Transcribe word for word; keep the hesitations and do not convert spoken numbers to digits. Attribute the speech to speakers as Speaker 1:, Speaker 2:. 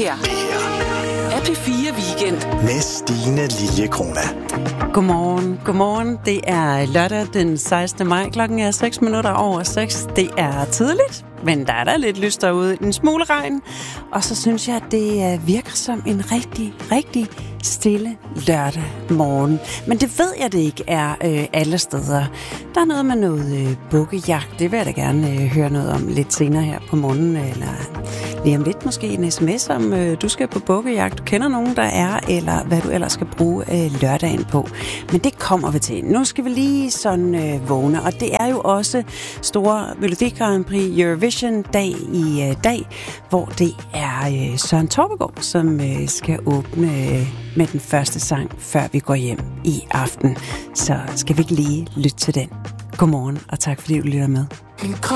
Speaker 1: her er P fire Weekend
Speaker 2: med Stine Liljekrona.
Speaker 3: Godmorgen, godmorgen. Det er lørdag den sekstende maj. Klokken er seks minutter over seks. Det er tidligt, men der er der lidt lyst derude. En smule regn. Og så synes jeg, at det virker som en rigtig, rigtig stille lørdag morgen. Men det ved jeg, det ikke er øh, alle steder. Der er noget med noget øh, bukkejagt. Det vil jeg da gerne øh, høre noget om lidt senere her på morgenen. Eller lige om lidt måske en sms om, øh, du skal på bukkejagt. Du kender nogen, der er, eller hvad du ellers skal bruge øh, lørdagen på. Men det kommer vi til. Nu skal vi lige sådan øh, vågne. Og det er jo også store Melodi Grand Prix Eurovision-dag i øh, dag, hvor det er øh, Søren Torpegaard, som øh, skal åbne øh, med den første sang, før vi går hjem i aften. Så skal vi ikke lige lytte til den. Godmorgen, og tak fordi du lytter med.